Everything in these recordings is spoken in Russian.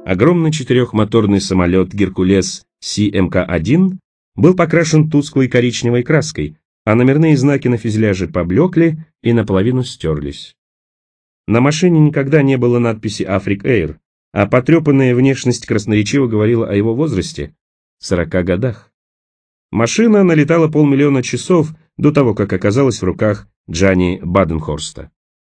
Огромный четырехмоторный самолет «Геркулес» СМК-1 был покрашен тусклой коричневой краской, а номерные знаки на фюзеляже поблекли и наполовину стерлись. На машине никогда не было надписи «Африк Эйр», а потрепанная внешность красноречиво говорила о его возрасте – 40 годах. Машина налетала 500 000 часов до того, как оказалась в руках Джанни Баденхорста.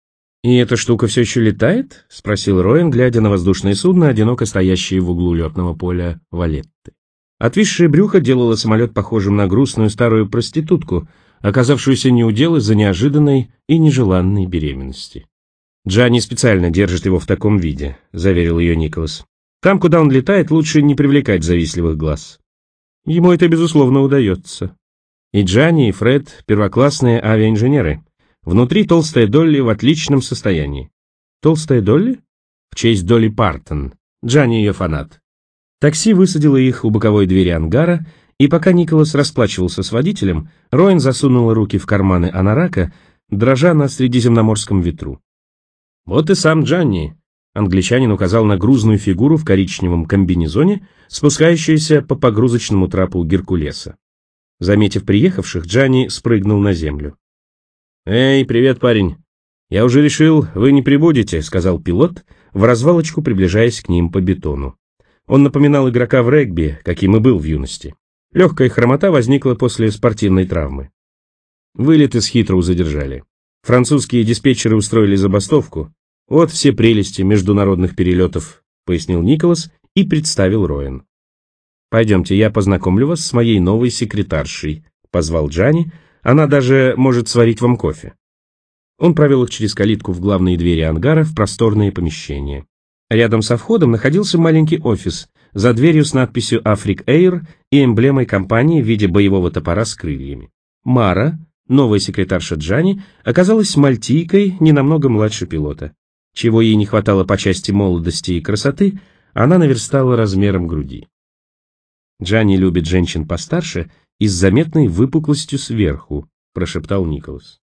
«И эта штука все еще летает?» – спросил Роэн, глядя на воздушное судно, одиноко стоящее в углу летного поля Валетты. Отвисшее брюхо делало самолет похожим на грустную старую проститутку, оказавшуюся неудел из-за неожиданной и нежеланной беременности. «Джанни специально держит его в таком виде», — заверил ее Николас. «Там, куда он летает, лучше не привлекать завистливых глаз. Ему это, безусловно, удается. И Джанни, и Фред — первоклассные авиаинженеры. Внутри толстая Долли в отличном состоянии». «Толстая Долли?» «В честь Долли Партон. Джанни ее фанат». Такси высадило их у боковой двери ангара, и пока Николас расплачивался с водителем, Роэн засунул руки в карманы анарака, дрожа на средиземноморском ветру. «Вот и сам Джанни», — англичанин указал на грузную фигуру в коричневом комбинезоне, спускающуюся по погрузочному трапу Геркулеса. Заметив приехавших, Джанни спрыгнул на землю. «Эй, привет, парень. Я уже решил, вы не прибудете», — сказал пилот, в развалочку приближаясь к ним по бетону. Он напоминал игрока в регби, каким и был в юности. Легкая хромота возникла после спортивной травмы. Вылет из Хитроу задержали. Французские диспетчеры устроили забастовку. Вот все прелести международных перелетов, пояснил Николас и представил Роэн. «Пойдемте, я познакомлю вас с моей новой секретаршей», позвал Джанни, «она даже может сварить вам кофе». Он провел их через калитку в главные двери ангара в просторное помещение. Рядом со входом находился маленький офис, за дверью с надписью «Африк Эйр» и эмблемой компании в виде боевого топора с крыльями. Мара, новая секретарша Джанни, оказалась мальтийкой, не намного младше пилота. Чего ей не хватало по части молодости и красоты, она наверстала размером груди. «Джанни любит женщин постарше и с заметной выпуклостью сверху», прошептал Николас.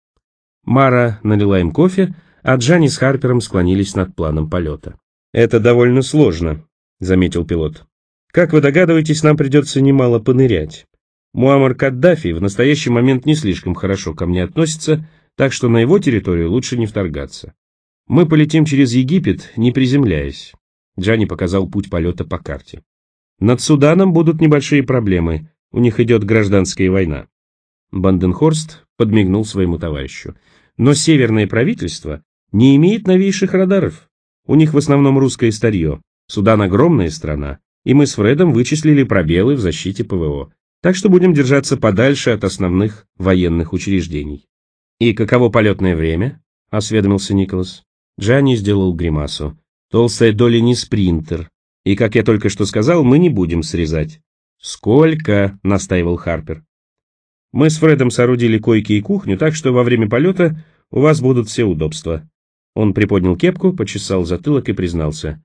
Мара налила им кофе, а Джанни с Харпером склонились над планом полета. «Это довольно сложно», — заметил пилот. «Как вы догадываетесь, нам придется немало понырять. Муаммар Каддафи в настоящий момент не слишком хорошо ко мне относится, так что на его территорию лучше не вторгаться. Мы полетим через Египет, не приземляясь». Джанни показал путь полета по карте. «Над Суданом будут небольшие проблемы, у них идет гражданская война». Банденхорст подмигнул своему товарищу. «Но северное правительство не имеет новейших радаров. У них в основном русское старье. Судан огромная страна, и мы с Фредом вычислили пробелы в защите ПВО. Так что будем держаться подальше от основных военных учреждений». «И каково полетное время?» — осведомился Николас. Джанни сделал гримасу. «Толстая Долли не спринтер. И, как я только что сказал, мы не будем срезать». «Сколько?» — настаивал Харпер. «Мы с Фредом соорудили койки и кухню, так что во время полета у вас будут все удобства». Он приподнял кепку, почесал затылок и признался.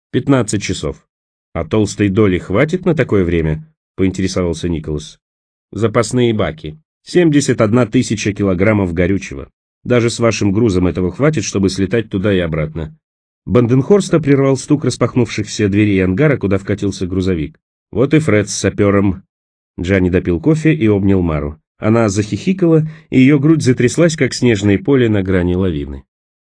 15 часов. «А толстой Долли хватит на такое время?» — поинтересовался Николас. «Запасные баки. 71 000 килограммов горючего. Даже с вашим грузом этого хватит, чтобы слетать туда и обратно». Банденхорста прервал стук распахнувшихся дверей ангара, куда вкатился грузовик. «Вот и Фред с сапером». Джанни допил кофе и обнял Мару. Она захихикала, и ее грудь затряслась, как снежное поле на грани лавины.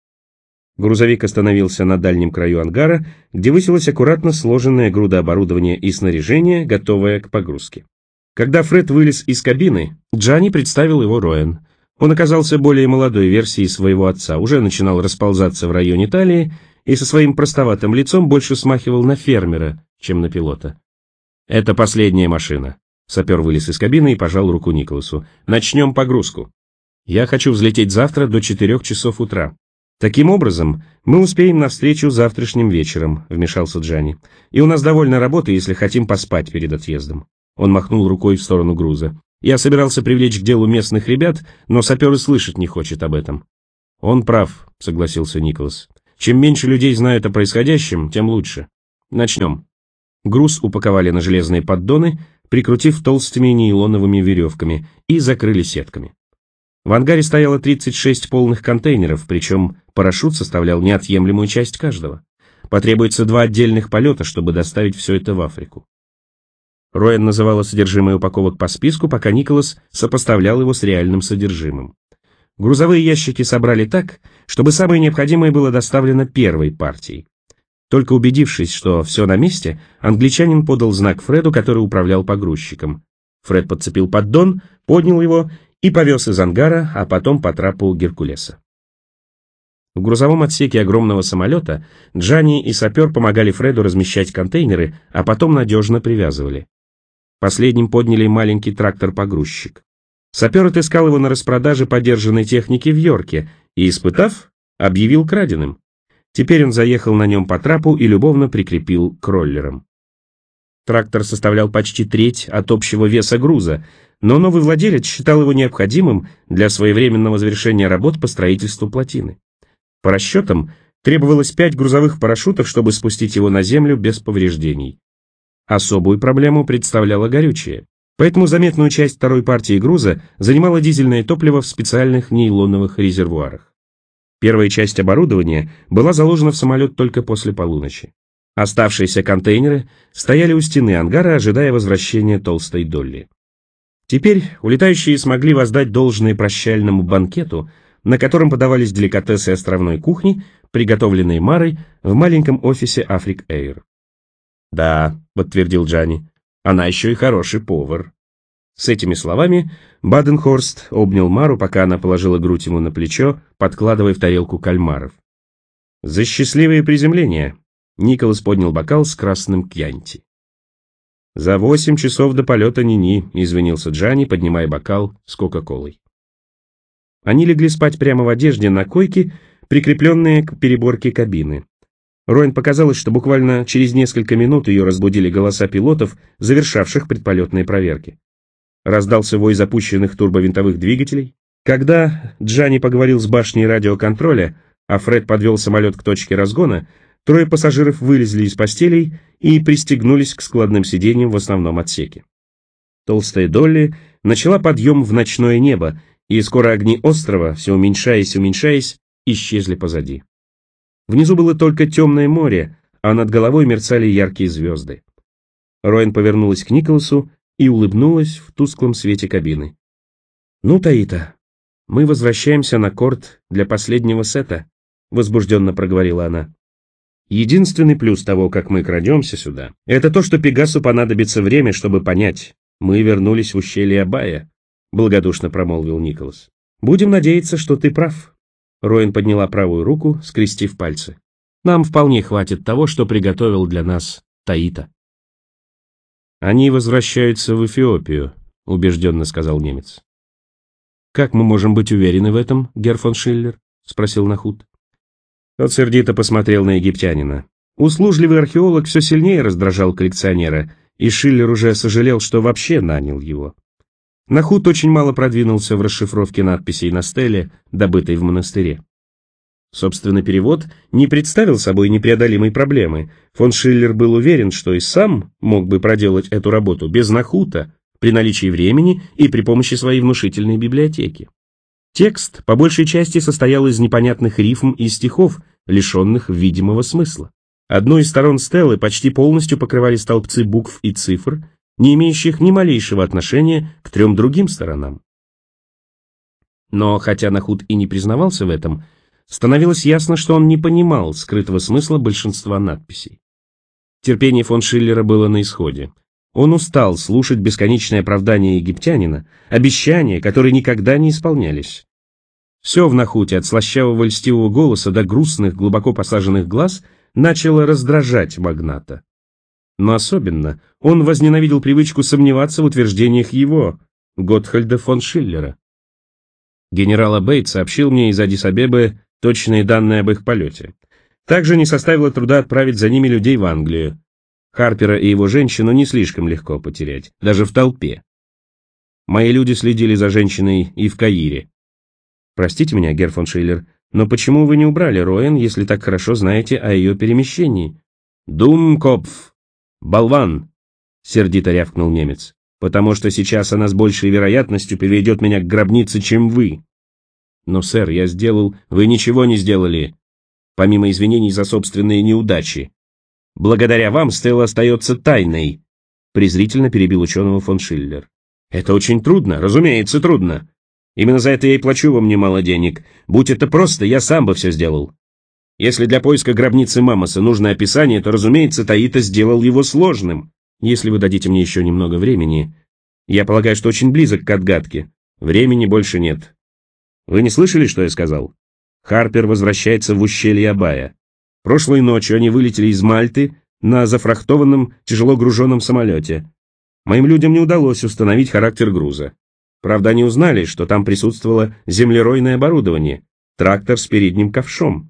Грузовик остановился на дальнем краю ангара, где высилась аккуратно сложенная груда оборудования и снаряжения, готовая к погрузке. Когда Фред вылез из кабины, Джанни представил его Роэн. Он оказался более молодой версией своего отца, уже начинал расползаться в районе талии и со своим простоватым лицом больше смахивал на фермера, чем на пилота. «Это последняя машина». Сапер вылез из кабины и пожал руку Николасу. «Начнем погрузку. Я хочу взлететь завтра до 4 часов утра. Таким образом, мы успеем на встречу завтрашним вечером», — вмешался Джанни. «И у нас довольно работы, если хотим поспать перед отъездом». Он махнул рукой в сторону груза. «Я собирался привлечь к делу местных ребят, но сапер и слышать не хочет об этом». «Он прав», — согласился Николас. «Чем меньше людей знают о происходящем, тем лучше. Начнем». Груз упаковали на железные поддоны, прикрутив толстыми нейлоновыми веревками, и закрыли сетками. В ангаре стояло 36 полных контейнеров, причем парашют составлял неотъемлемую часть каждого. потребуется 2 отдельных полета, чтобы доставить все это в Африку. Роэн называла содержимое упаковок по списку, пока Николас сопоставлял его с реальным содержимым. Грузовые ящики собрали так, чтобы самое необходимое было доставлено первой партией. Только убедившись, что все на месте, англичанин подал знак Фреду, который управлял погрузчиком. Фред подцепил поддон, поднял его и повез из ангара, а потом по трапу Геркулеса. В грузовом отсеке огромного самолета Джанни и сапер помогали Фреду размещать контейнеры, а потом надежно привязывали. Последним подняли маленький трактор-погрузчик. Сапер отыскал его на распродаже подержанной техники в Йорке и, испытав, объявил краденым. Теперь он заехал на нем по трапу и любовно прикрепил к роллерам. Трактор составлял почти треть от общего веса груза, но новый владелец считал его необходимым для своевременного завершения работ по строительству плотины. По расчетам, требовалось 5 грузовых парашютов, чтобы спустить его на землю без повреждений. Особую проблему представляло горючее, поэтому заметную часть второй партии груза занимало дизельное топливо в специальных нейлоновых резервуарах. Первая часть оборудования была заложена в самолет только после полуночи. Оставшиеся контейнеры стояли у стены ангара, ожидая возвращения толстой Долли. Теперь улетающие смогли воздать должное прощальному банкету, на котором подавались деликатесы островной кухни, приготовленные Марой в маленьком офисе Африк Эйр. «Да», — подтвердил Джанни, — «она еще и хороший повар». С этими словами Баденхорст обнял Мару, пока она положила грудь ему на плечо, подкладывая в тарелку кальмаров. «За счастливое приземление!» — Николас поднял бокал с красным кьянти. «За 8 часов до полета Нини», — извинился Джанни, поднимая бокал с кока-колой. Они легли спать прямо в одежде на койке, прикрепленные к переборке кабины. Роэн показалось, что буквально через несколько минут ее разбудили голоса пилотов, завершавших предполетные проверки. Раздался вой запущенных турбовинтовых двигателей. Когда Джанни поговорил с башней радиоконтроля, а Фред подвел самолет к точке разгона, 3 пассажиров вылезли из постелей и пристегнулись к складным сиденьям в основном отсеке. Толстая Долли начала подъем в ночное небо, и скоро огни острова, все уменьшаясь, исчезли позади. Внизу было только темное море, а над головой мерцали яркие звезды. Роэн повернулась к Николасу и улыбнулась в тусклом свете кабины. «Ну, Таита, мы возвращаемся на корт для последнего сета», — возбужденно проговорила она. «Единственный плюс того, как мы крадемся сюда, это то, что Пегасу понадобится время, чтобы понять, мы вернулись в ущелье Абая», — благодушно промолвил Николас. «Будем надеяться, что ты прав». Роэн подняла правую руку, скрестив пальцы. «Нам вполне хватит того, что приготовил для нас Таита». «Они возвращаются в Эфиопию», — убежденно сказал немец. «Как мы можем быть уверены в этом, герр фон Шиллер?» — спросил Нахут. Тот сердито посмотрел на египтянина. Услужливый археолог все сильнее раздражал коллекционера, и Шиллер уже сожалел, что вообще нанял его. Нахут очень мало продвинулся в расшифровке надписей на стеле, добытой в монастыре. Собственно, перевод не представил собой непреодолимой проблемы. Фон Шиллер был уверен, что и сам мог бы проделать эту работу без Нахута, при наличии времени и при помощи своей внушительной библиотеки. Текст по большей части состоял из непонятных рифм и стихов, лишенных видимого смысла. Одну из сторон стелы почти полностью покрывали столбцы букв и цифр, не имеющих ни малейшего отношения к 3 другим сторонам. Но хотя Нахут и не признавался в этом, становилось ясно, что он не понимал скрытого смысла большинства надписей. Терпение фон Шиллера было на исходе. Он устал слушать бесконечное оправдание египтянина, обещания, которые никогда не исполнялись. Все в Нахуте, от слащавого льстивого голоса до грустных, глубоко посаженных глаз, начало раздражать магната. Но особенно он возненавидел привычку сомневаться в утверждениях его, Готхальда фон Шиллера. Генерал Абейт сообщил мне из Аддис-Абебы точные данные об их полете. Также не составило труда отправить за ними людей в Англию. Харпера и его женщину не слишком легко потерять, даже в толпе. Мои люди следили за женщиной и в Каире. Простите меня, герр фон Шиллер, но почему вы не убрали Роэн, если так хорошо знаете о ее перемещении? Думкопф! Болван! Сердито рявкнул немец. Потому что сейчас она с большей вероятностью приведет меня к гробнице, чем вы. Но, сэр, я сделал... Вы ничего не сделали. помимо извинений за собственные неудачи. Благодаря вам Стелла остается тайной, презрительно перебил ученого фон Шиллер. Это очень трудно, разумеется, трудно. Именно за это я и плачу вам немало денег. Будь это просто, я сам бы все сделал. Если для поиска гробницы Мамоса нужно описание, то, разумеется, Таита сделал его сложным. Если вы дадите мне еще немного времени, я полагаю, что очень близок к отгадке. Времени больше нет. Вы не слышали, что я сказал? Харпер возвращается в ущелье Абая. Прошлой ночью они вылетели из Мальты на зафрахтованном тяжело груженном самолете. Моим людям не удалось установить характер груза. Правда, они узнали, что там присутствовало землеройное оборудование, трактор с передним ковшом.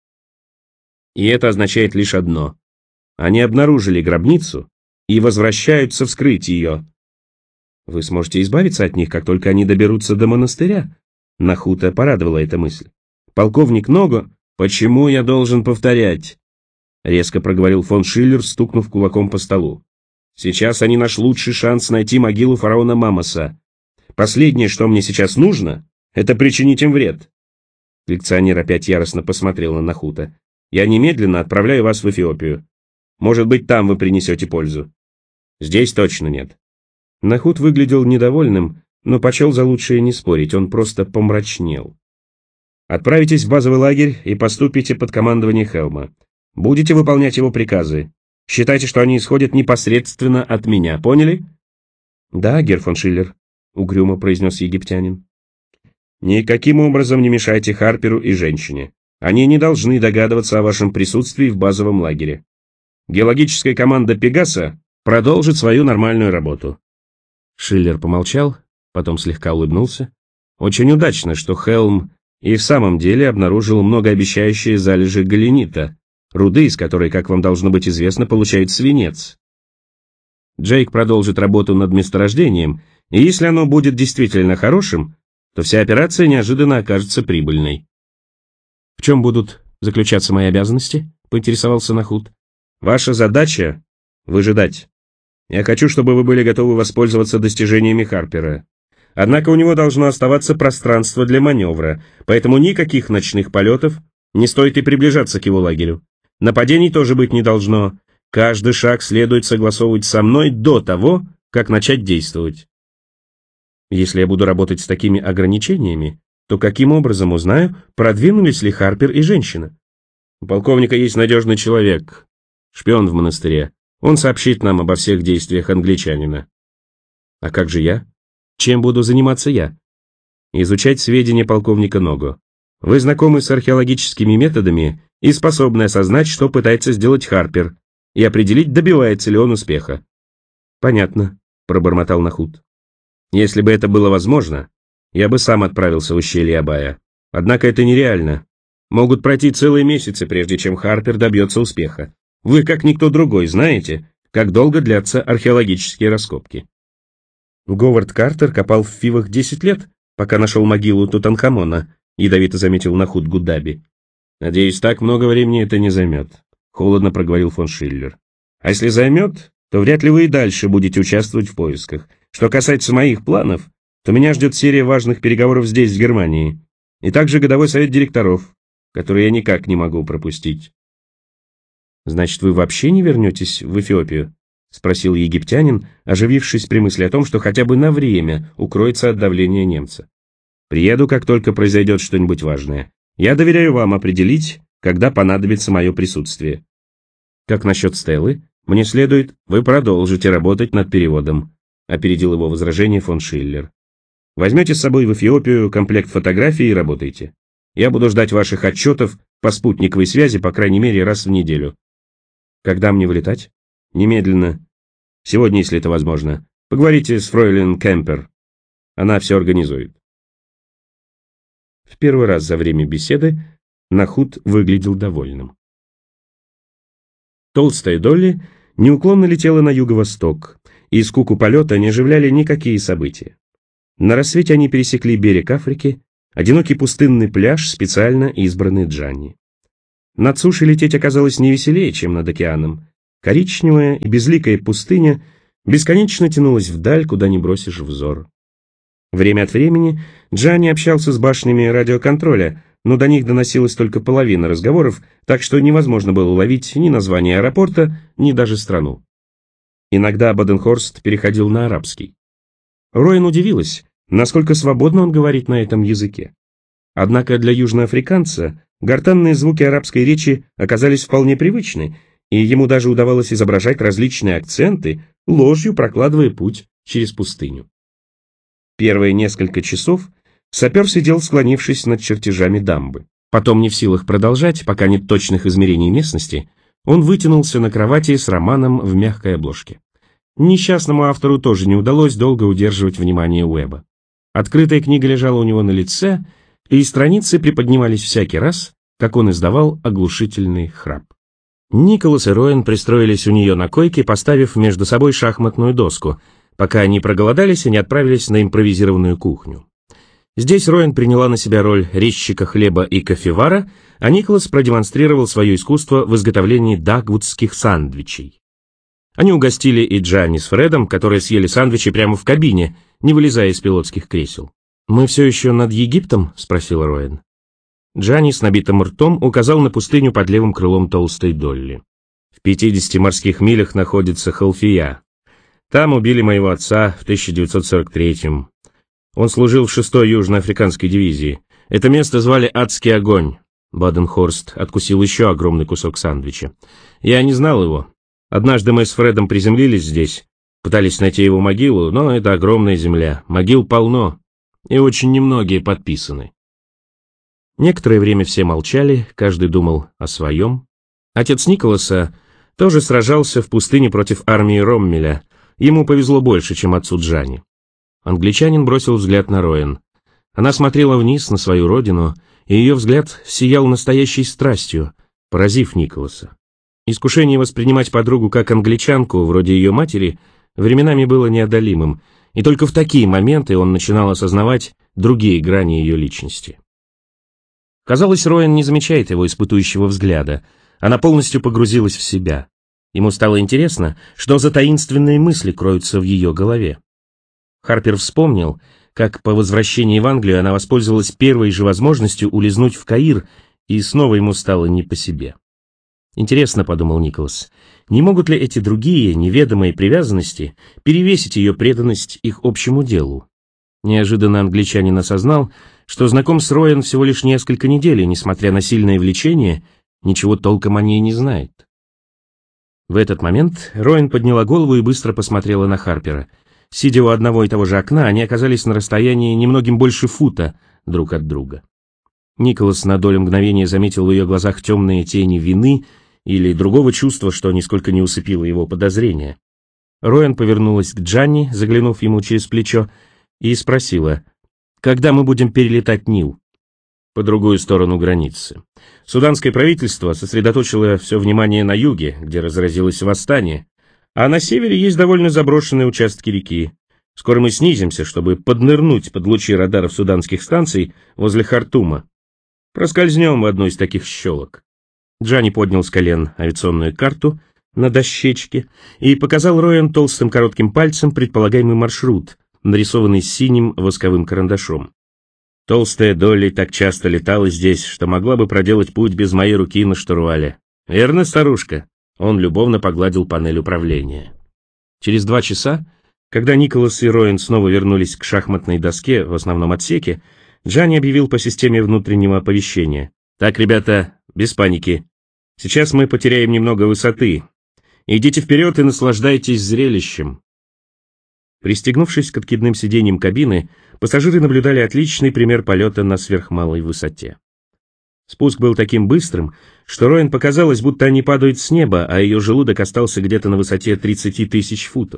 И это означает лишь одно. Они обнаружили гробницу и возвращаются вскрыть ее. Вы сможете избавиться от них, как только они доберутся до монастыря. Нахута порадовала эта мысль. Полковник Ного, почему я должен повторять? Резко проговорил фон Шиллер, стукнув кулаком по столу. Сейчас они наш лучший шанс найти могилу фараона Мамоса. Последнее, что мне сейчас нужно, это причинить им вред. Лекционер опять яростно посмотрел на Нахута. Я немедленно отправляю вас в Эфиопию. Может быть, там вы принесете пользу. Здесь точно нет. Нахут выглядел недовольным, но почел за лучшее не спорить, он просто помрачнел. Отправитесь в базовый лагерь и поступите под командование Хелма. Будете выполнять его приказы. Считайте, что они исходят непосредственно от меня, поняли? Да, герр фон Шиллер, угрюмо произнес египтянин. Никаким образом не мешайте Харперу и женщине. Они не должны догадываться о вашем присутствии в базовом лагере. Геологическая команда Пегаса продолжит свою нормальную работу. Шиллер помолчал, потом слегка улыбнулся. Очень удачно, что Хелм и в самом деле обнаружил многообещающие залежи галенита, руды, из которой, как вам должно быть известно, получают свинец. Джейк продолжит работу над месторождением, и если оно будет действительно хорошим, то вся операция неожиданно окажется прибыльной. «В чем будут заключаться мои обязанности?» — поинтересовался Нахут. «Ваша задача — выжидать. Я хочу, чтобы вы были готовы воспользоваться достижениями Харпера. Однако у него должно оставаться пространство для маневра, поэтому никаких ночных полетов, не стоит и приближаться к его лагерю. Нападений тоже быть не должно. Каждый шаг следует согласовывать со мной до того, как начать действовать. Если я буду работать с такими ограничениями, то каким образом узнаю, продвинулись ли Харпер и женщина? У полковника есть надежный человек, шпион в монастыре. Он сообщит нам обо всех действиях англичанина. А как же я? Чем буду заниматься я? Изучать сведения полковника Ного. Вы знакомы с археологическими методами и способны осознать, что пытается сделать Харпер, и определить, добивается ли он успеха. Понятно, пробормотал Нахут. Если бы это было возможно, я бы сам отправился в ущелье Абая. Однако это нереально. Могут пройти целые месяцы, прежде чем Харпер добьется успеха. Вы, как никто другой, знаете, как долго длятся археологические раскопки. Говард Картер копал в Фивах 10 лет, пока нашел могилу Тутанхамона, ядовито заметил Нахут Гудаби. Надеюсь, так много времени это не займет, холодно проговорил фон Шиллер. А если займет, то вряд ли вы и дальше будете участвовать в поисках. Что касается моих планов, то меня ждет серия важных переговоров здесь, в Германии, и также годовой совет директоров, который я никак не могу пропустить. «Значит, вы вообще не вернетесь в Эфиопию?» — спросил египтянин, оживившись при мысли о том, что хотя бы на время укроется от давления немца. «Приеду, как только произойдет что-нибудь важное. Я доверяю вам определить, когда понадобится мое присутствие. Как насчет Стеллы? Мне следует, вы продолжите работать над переводом», — опередил его возражение фон Шиллер. «Возьмете с собой в Эфиопию комплект фотографий и работайте. Я буду ждать ваших отчетов по спутниковой связи, по крайней мере, раз в неделю. Когда мне вылетать? Немедленно. Сегодня, если это возможно. Поговорите с фройлен Кемпер. Она все организует». В первый раз за время беседы Нахут выглядел довольным. Толстая Долли неуклонно летела на юго-восток, и скуку полета не оживляли никакие события. На рассвете они пересекли берег Африки, одинокий пустынный пляж, специально избранный Джанни. Над сушей лететь оказалось не веселее, чем над океаном. Коричневая и безликая пустыня бесконечно тянулась вдаль, куда ни бросишь взор. Время от времени Джанни общался с башнями радиоконтроля, но до них доносилась только половина разговоров, так что невозможно было уловить ни название аэропорта, ни даже страну. Иногда Баденхорст переходил на арабский. Роэн удивилась, насколько свободно он говорит на этом языке. Однако для южноафриканца гортанные звуки арабской речи оказались вполне привычны, и ему даже удавалось изображать различные акценты, ложью прокладывая путь через пустыню. Первые несколько часов сапер сидел, склонившись над чертежами дамбы. Потом, не в силах продолжать, пока нет точных измерений местности, он вытянулся на кровати с романом в мягкой обложке. Несчастному автору тоже не удалось долго удерживать внимание Уэба. Открытая книга лежала у него на лице, и страницы приподнимались всякий раз, как он издавал оглушительный храп. Николас и Роэн пристроились у нее на койке, поставив между собой шахматную доску, пока они проголодались и не отправились на импровизированную кухню. Здесь Роэн приняла на себя роль резчика хлеба и кофевара, а Николас продемонстрировал свое искусство в изготовлении дагвудских сандвичей. Они угостили и Джанни с Фредом, которые съели сандвичи прямо в кабине, не вылезая из пилотских кресел. «Мы все еще над Египтом?» — спросил Роэн. Джанни с набитым ртом указал на пустыню под левым крылом толстой Долли. «В 50 морских милях находится Халфия. Там убили моего отца в 1943-м. Он служил в 6-й южноафриканской дивизии. Это место звали Адский огонь». Баденхорст откусил еще огромный кусок сандвича. «Я не знал его. Однажды мы с Фредом приземлились здесь, пытались найти его могилу, но это огромная земля, могил полно, и очень немногие подписаны». Некоторое время все молчали, каждый думал о своем. Отец Николаса тоже сражался в пустыне против армии Роммеля. Ему повезло больше, чем отцу Джанни. Англичанин бросил взгляд на Роэн. Она смотрела вниз на свою родину, и ее взгляд сиял настоящей страстью, поразив Николаса. Искушение воспринимать подругу как англичанку, вроде ее матери, временами было неодолимым, и только в такие моменты он начинал осознавать другие грани ее личности. Казалось, Роэн не замечает его испытующего взгляда. Она полностью погрузилась в себя. Ему стало интересно, что за таинственные мысли кроются в ее голове. Харпер вспомнил, как по возвращении в Англию она воспользовалась первой же возможностью улизнуть в Каир, и снова ему стало не по себе. «Интересно», — подумал Николас, — «не могут ли эти другие, неведомые привязанности перевесить ее преданность их общему делу?» Неожиданно англичанин осознал, что знаком с Роэн всего лишь несколько недель, и, несмотря на сильное влечение, ничего толком о ней не знает. В этот момент Роэн подняла голову и быстро посмотрела на Харпера. Сидя у одного и того же окна, они оказались на расстоянии немногим больше фута друг от друга. Николас на долю мгновения заметил в ее глазах темные тени вины или другого чувства, что нисколько не усыпило его подозрения. Роэн повернулась к Джанни, заглянув ему через плечо, и спросила: «Когда мы будем перелетать Нил?» «По другую сторону границы. Суданское правительство сосредоточило все внимание на юге, где разразилось восстание, а на севере есть довольно заброшенные участки реки. Скоро мы снизимся, чтобы поднырнуть под лучи радаров суданских станций возле Хартума. Проскользнем в одну из таких щелок». Джанни поднял с колен авиационную карту на дощечке и показал Роэн толстым коротким пальцем предполагаемый маршрут, нарисованный синим восковым карандашом. «Толстая Долли так часто летала здесь, что могла бы проделать путь без моей руки на штурвале. Верно, старушка?» Он любовно погладил панель управления. Через 2 часа, когда Николас и Роэн снова вернулись к шахматной доске в основном отсеке, Джанни объявил по системе внутреннего оповещения: «Так, ребята, без паники. Сейчас мы потеряем немного высоты. Идите вперед и наслаждайтесь зрелищем». Пристегнувшись к откидным сиденьям кабины, пассажиры наблюдали отличный пример полета на сверхмалой высоте. Спуск был таким быстрым, что Роэн показалось, будто они падают с неба, а ее желудок остался где-то на высоте 30 тысяч футов.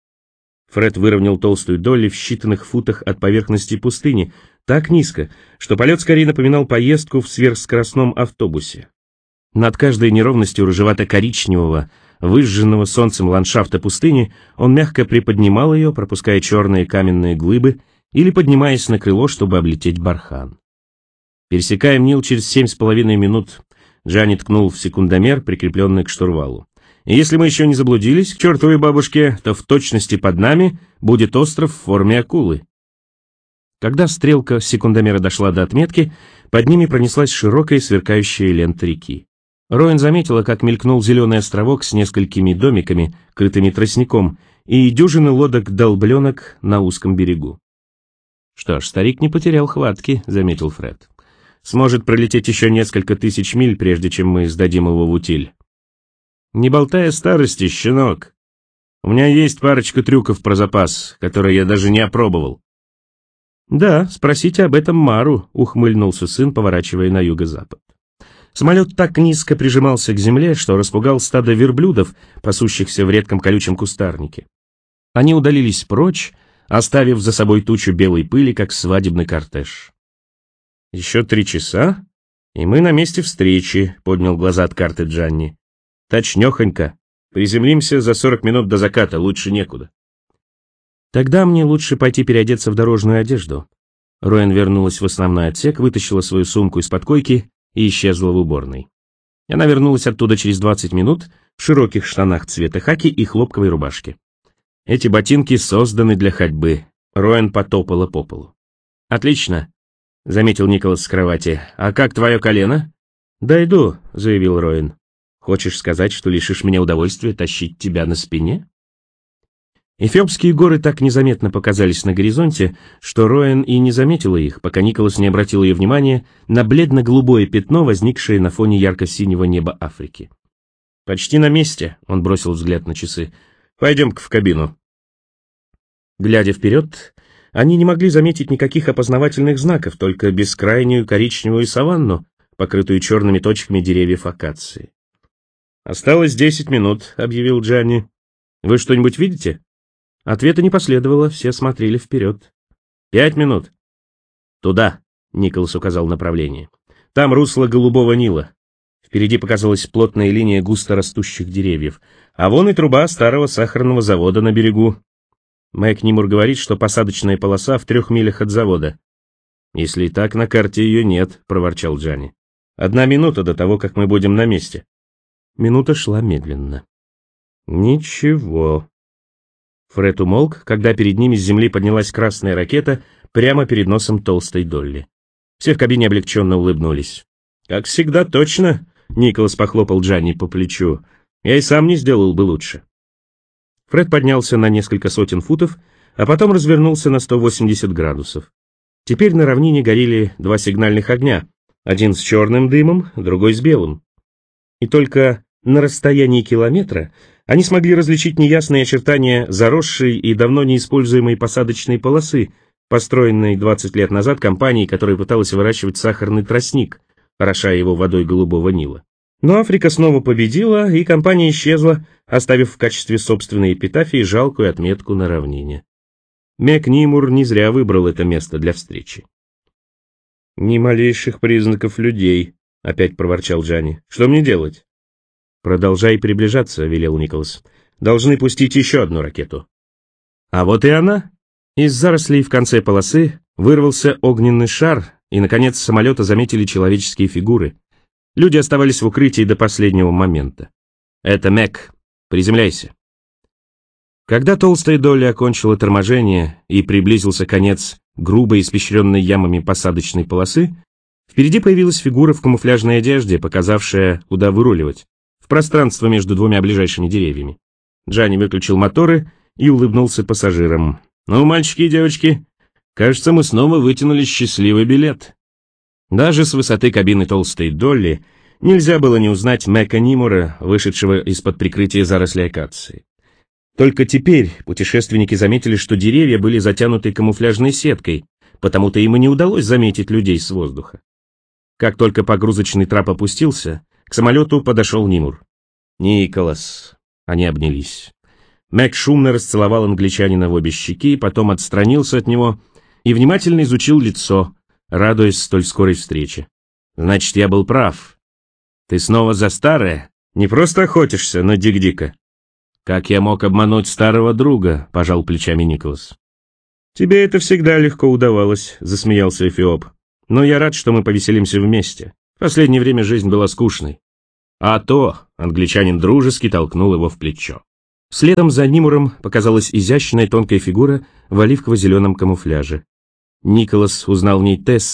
Фред выровнял толстую Долли в считанных футах от поверхности пустыни, так низко, что полет скорее напоминал поездку в сверхскоростном автобусе. Над каждой неровностью рыжевато-коричневого, выжженного солнцем ландшафта пустыни, он мягко приподнимал ее, пропуская черные каменные глыбы, или поднимаясь на крыло, чтобы облететь бархан. «Пересекаем Нил через 7,5 минут», — Джанни ткнул в секундомер, прикрепленный к штурвалу. «И если мы еще не заблудились, к чертовой бабушке, то в точности под нами будет остров в форме акулы». Когда стрелка секундомера дошла до отметки, Под ними пронеслась широкая сверкающая лента реки. Роэн заметила, как мелькнул зеленый островок с несколькими домиками, крытыми тростником, и дюжины лодок-долбленок на узком берегу. «Что ж, старик не потерял хватки», — заметил Фред. «Сможет пролететь еще несколько тысяч миль, прежде чем мы сдадим его в утиль». «Не болтай о старости, щенок. У меня есть парочка трюков про запас, которые я даже не опробовал». «Да, спросите об этом Мару», — ухмыльнулся сын, поворачивая на юго-запад. Самолет так низко прижимался к земле, что распугал стадо верблюдов, пасущихся в редком колючем кустарнике. Они удалились прочь, оставив за собой тучу белой пыли, как свадебный кортеж. «Еще 3 часа, и мы на месте встречи», — поднял глаза от карты Джанни. «Точнёхонько. Приземлимся за 40 минут до заката, лучше некуда». «Тогда мне лучше пойти переодеться в дорожную одежду». Роэн вернулась в основной отсек, вытащила свою сумку из-под койки и исчезла в уборной. Она вернулась оттуда через 20 минут в широких штанах цвета хаки и хлопковой рубашке. «Эти ботинки созданы для ходьбы», — Роэн потопала по полу. «Отлично», — заметил Николас с кровати. «А как твое колено?» «Дойду», — заявил Роэн. «Хочешь сказать, что лишишь меня удовольствия тащить тебя на спине?» Эфиопские горы так незаметно показались на горизонте, что Роэн и не заметила их, пока Николас не обратил ее внимания на бледно-голубое пятно, возникшее на фоне ярко-синего неба Африки. «Почти на месте», — он бросил взгляд на часы. «Пойдем-ка в кабину». Глядя вперед, они не могли заметить никаких опознавательных знаков, только бескрайнюю коричневую саванну, покрытую черными точками деревьев акации. «Осталось 10 минут», — объявил Джанни. «Вы что-нибудь видите?» Ответа не последовало, все смотрели вперед. 5 минут. «Туда», — Николас указал направление. «Там русло Голубого Нила». Впереди показалась плотная линия густо растущих деревьев. А вон и труба старого сахарного завода на берегу. Мэг Нимур говорит, что посадочная полоса в 3 милях от завода. «Если и так, на карте ее нет», — проворчал Джанни. «1 минута до того, как мы будем на месте». Минута шла медленно. «Ничего». Фред умолк, когда перед ними с земли поднялась красная ракета прямо перед носом толстой Долли. Все в кабине облегченно улыбнулись. «Как всегда, точно!» — Николас похлопал Джанни по плечу. «Я и сам не сделал бы лучше». Фред поднялся на несколько сотен футов, а потом развернулся на 180 градусов. Теперь на равнине горели 2 сигнальных огня, один с черным дымом, другой с белым. И только на расстоянии километра они смогли различить неясные очертания заросшей и давно неиспользуемой посадочной полосы, построенной 20 лет назад компанией, которая пыталась выращивать сахарный тростник, орошая его водой Голубого Нила. Но Африка снова победила, и компания исчезла, оставив в качестве собственной эпитафии жалкую отметку на равнине. Мэг Нимур не зря выбрал это место для встречи. «Ни малейших признаков людей», — опять проворчал Джанни. «Что мне делать?» «Продолжай приближаться», — велел Николас. «Должны пустить еще одну ракету». А вот и она. Из зарослей в конце полосы вырвался огненный шар, и, наконец, с самолета заметили человеческие фигуры. Люди оставались в укрытии до последнего момента. «Это Мэг. Приземляйся». Когда толстая Долли окончила торможение и приблизился конец грубо испещренной ямами посадочной полосы, впереди появилась фигура в камуфляжной одежде, показавшая, куда выруливать. В пространство между 2 ближайшими деревьями. Джанни выключил моторы и улыбнулся пассажирам. «Ну, мальчики и девочки, кажется, мы снова вытянули счастливый билет». Даже с высоты кабины толстой Долли нельзя было не узнать Мэка Нимура, вышедшего из-под прикрытия зарослей акации. Только теперь путешественники заметили, что деревья были затянуты камуфляжной сеткой, потому-то им и не удалось заметить людей с воздуха. Как только погрузочный трап опустился, к самолету подошел Нимур. «Николас». Они обнялись. Мэг шумно расцеловал англичанина в обе щеки, потом отстранился от него и внимательно изучил лицо, радуясь столь скорой встрече. «Значит, я был прав. Ты снова за старое? Не просто охотишься на Дик-Дика?» «Как я мог обмануть старого друга?» — пожал плечами Николас. «Тебе это всегда легко удавалось», — засмеялся Эфиоп. «Но я рад, что мы повеселимся вместе. В последнее время жизнь была скучной». «А то!» — англичанин дружески толкнул его в плечо. Следом за Нимуром показалась изящная тонкая фигура в оливково-зеленом камуфляже. Николас узнал в ней Тесса,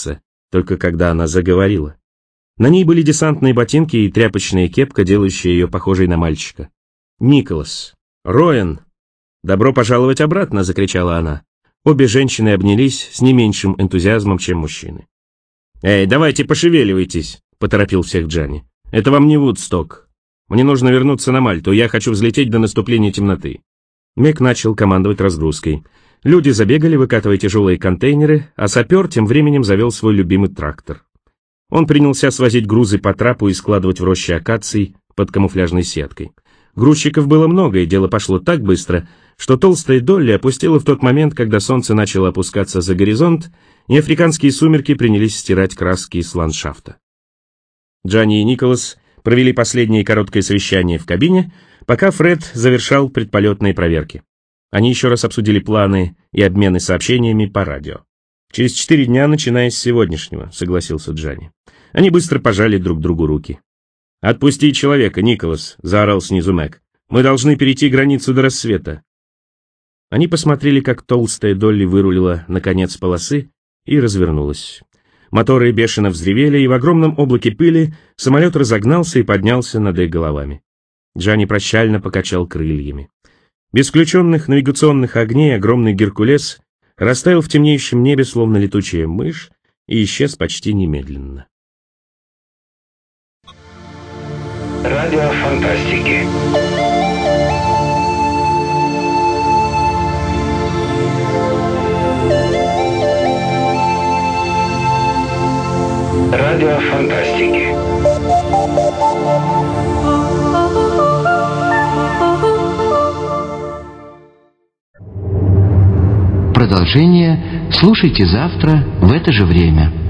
только когда она заговорила. На ней были десантные ботинки и тряпочная кепка, делающая ее похожей на мальчика. «Николас! Роэн! Добро пожаловать обратно!» — закричала она. Обе женщины обнялись с не меньшим энтузиазмом, чем мужчины. «Эй, давайте пошевеливайтесь!» — поторопил всех Джанни. «Это вам не Вудсток. Мне нужно вернуться на Мальту, я хочу взлететь до наступления темноты». Мек начал командовать разгрузкой. Люди забегали, выкатывая тяжелые контейнеры, а сапер тем временем завел свой любимый трактор. Он принялся свозить грузы по трапу и складывать в роще акаций под камуфляжной сеткой. Грузчиков было много, и дело пошло так быстро, что толстая Долли опустила в тот момент, когда солнце начало опускаться за горизонт, и африканские сумерки принялись стирать краски с ландшафта. Джанни и Николас провели последнее короткое совещание в кабине, пока Фред завершал предполетные проверки. Они еще раз обсудили планы и обмены сообщениями по радио. «Через 4 дня, начиная с сегодняшнего», — согласился Джанни. Они быстро пожали друг другу руки. «Отпусти человека, Николас», — заорал снизу Мэг. «Мы должны перейти границу до рассвета». Они посмотрели, как толстая Долли вырулила на конец полосы и развернулась. Моторы бешено взревели, и в огромном облаке пыли самолет разогнался и поднялся над их головами. Джанни прощально покачал крыльями. Без включенных навигационных огней огромный Геркулес растаял в темнеющем небе, словно летучая мышь, и исчез почти немедленно. Радио фантастики. Радио фантастики. Продолжение слушайте завтра в это же время.